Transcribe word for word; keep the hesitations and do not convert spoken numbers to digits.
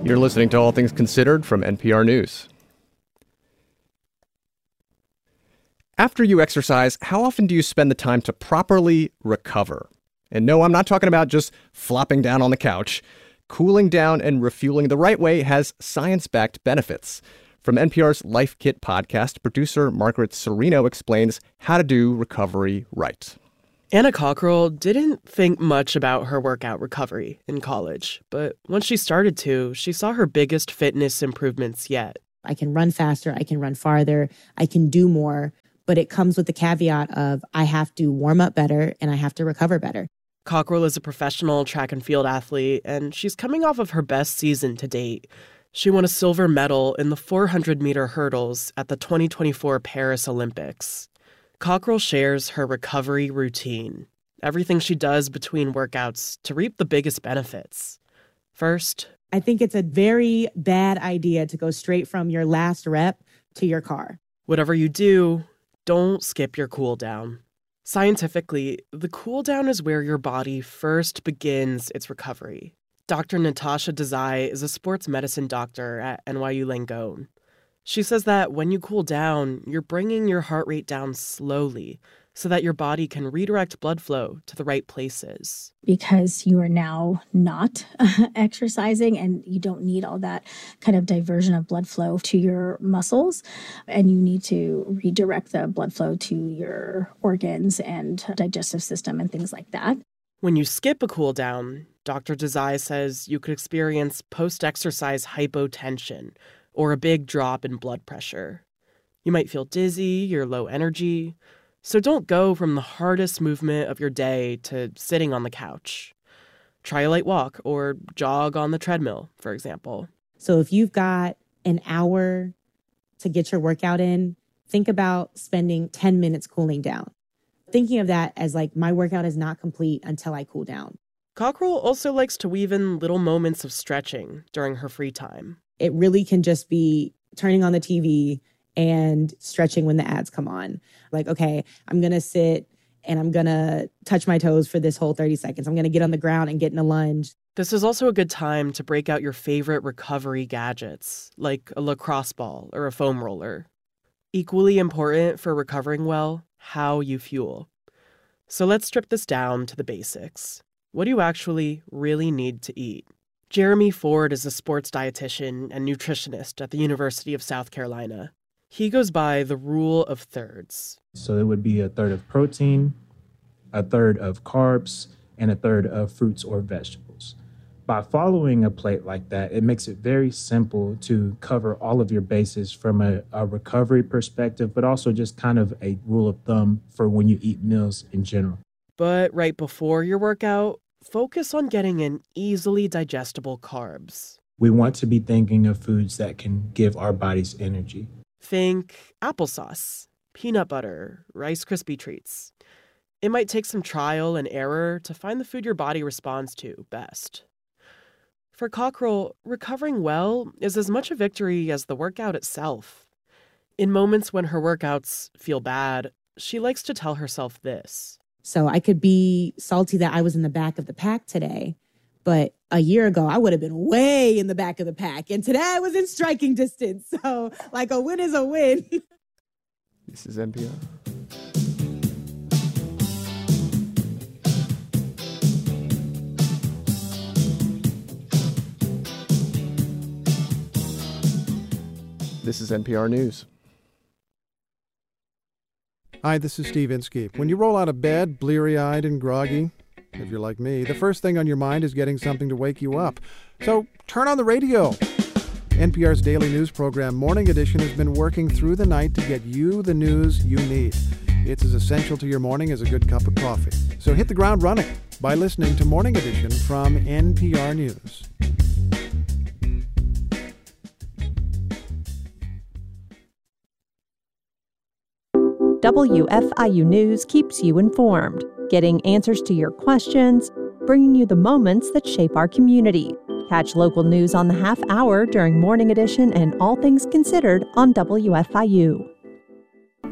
You're listening to All Things Considered from N P R News. After you exercise, how often do you spend the time to properly recover? And no, I'm not talking about just flopping down on the couch. Cooling down and refueling the right way has science-backed benefits. From N P R's Life Kit podcast, producer Margaret Cirino explains how to do recovery right. Anna Cockrell didn't think much about her workout recovery in college, but once she started to, she saw her biggest fitness improvements yet. I can run faster, I can run farther, I can do more, but it comes with the caveat of I have to warm up better and I have to recover better. Cockrell is a professional track and field athlete, and she's coming off of her best season to date. She won a silver medal in the four hundred meter hurdles at the twenty twenty-four Paris Olympics. Cockrell shares her recovery routine, everything she does between workouts to reap the biggest benefits. First, I think it's a very bad idea to go straight from your last rep to your car. Whatever you do, don't skip your cool down. Scientifically, the cool down is where your body first begins its recovery. Doctor Natasha Desai is a sports medicine doctor at N Y U Langone. She says that when you cool down, you're bringing your heart rate down slowly so that your body can redirect blood flow to the right places. Because you are now not exercising and you don't need all that kind of diversion of blood flow to your muscles, and you need to redirect the blood flow to your organs and digestive system and things like that. When you skip a cool down, Doctor Desai says you could experience post-exercise hypotension, or a big drop in blood pressure. You might feel dizzy or low energy, so don't go from the hardest movement of your day to sitting on the couch. Try a light walk or jog on the treadmill, for example. So if you've got an hour to get your workout in, think about spending ten minutes cooling down. Thinking of that as like, my workout is not complete until I cool down. Cockrell also likes to weave in little moments of stretching during her free time. It really can just be turning on the T V and stretching when the ads come on. Like, okay, I'm going to sit and I'm going to touch my toes for this whole thirty seconds. I'm going to get on the ground and get in a lunge. This is also a good time to break out your favorite recovery gadgets, like a lacrosse ball or a foam roller. Equally important for recovering well, how you fuel. So let's strip this down to the basics. What do you actually really need to eat? Jeremy Ford is a sports dietitian and nutritionist at the University of South Carolina. He goes by the rule of thirds. So it would be a third of protein, a third of carbs, and a third of fruits or vegetables. By following a plate like that, it makes it very simple to cover all of your bases from a, a recovery perspective, but also just kind of a rule of thumb for when you eat meals in general. But right before your workout, focus on getting in easily digestible carbs. We want to be thinking of foods that can give our bodies energy. Think applesauce, peanut butter, Rice Krispie treats. It might take some trial and error to find the food your body responds to best. For Cockrell, recovering well is as much a victory as the workout itself. In moments when her workouts feel bad, she likes to tell herself this. So I could be salty that I was in the back of the pack today, but a year ago, I would have been way in the back of the pack. And today I was in striking distance. So like a win is a win. This is N P R. This is N P R News. Hi, this is Steve Inskeep. When you roll out of bed, bleary-eyed and groggy, if you're like me, the first thing on your mind is getting something to wake you up. So turn on the radio. N P R's daily news program, Morning Edition, has been working through the night to get you the news you need. It's as essential to your morning as a good cup of coffee. So hit the ground running by listening to Morning Edition from N P R News. W F I U News keeps you informed, getting answers to your questions, bringing you the moments that shape our community. Catch local news on the half hour during Morning Edition and All Things Considered on W F I U.